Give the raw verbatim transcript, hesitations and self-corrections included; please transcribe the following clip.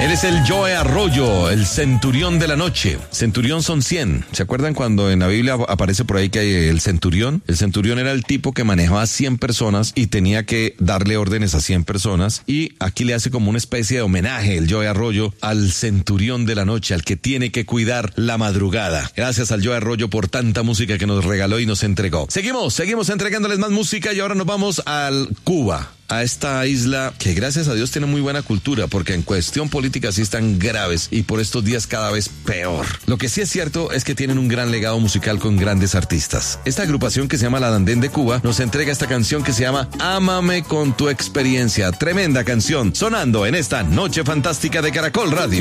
Eres el Joe Arroyo, el centurión de la noche. Centurión son cien. ¿Se acuerdan cuando en la Biblia aparece por ahí que hay el centurión? El centurión era el tipo que manejaba cien personas y tenía que darle órdenes a cien personas. Y aquí le hace como una especie de homenaje el Joe Arroyo al centurión de la noche, al que tiene que cuidar la madrugada. Gracias al Joe Arroyo por tanta música que nos regaló y nos entregó. Seguimos, seguimos entregándoles más música y ahora nos vamos al Cuba. A esta isla que gracias a Dios tiene muy buena cultura, porque en cuestión política sí están graves y por estos días cada vez peor. Lo que sí es cierto es que tienen un gran legado musical con grandes artistas. Esta agrupación que se llama La Dandén de Cuba nos entrega esta canción que se llama Ámame con tu experiencia. Tremenda canción sonando en esta noche fantástica de Caracol Radio.